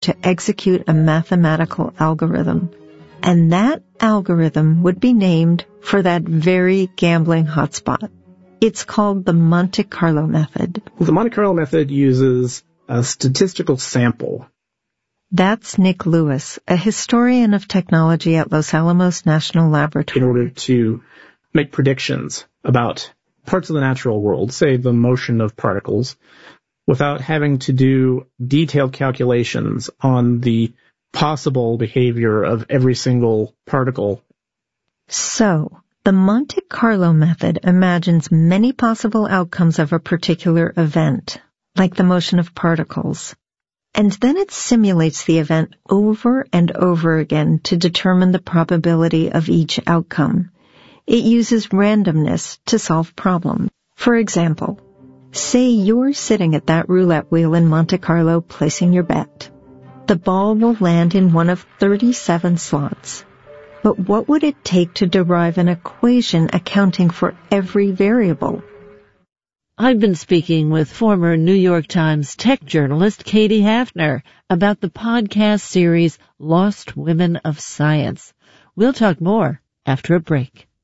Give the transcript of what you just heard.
to execute a mathematical algorithm. And that algorithm would be named for that very gambling hotspot. It's called the Monte Carlo method. The Monte Carlo method uses a statistical sample. That's Nick Lewis, a historian of technology at Los Alamos National Laboratory. In order to make predictions about parts of the natural world, say the motion of particles, without having to do detailed calculations on the possible behavior of every single particle. So, the Monte Carlo method imagines many possible outcomes of a particular event, like the motion of particles. And then it simulates the event over and over again to determine the probability of each outcome. It uses randomness to solve problems. For example, say you're sitting at that roulette wheel in Monte Carlo placing your bet. The ball will land in one of 37 slots. But what would it take to derive an equation accounting for every variable? I've been speaking with former New York Times tech journalist Katie Hafner about the podcast series Lost Women of Science. We'll talk more after a break.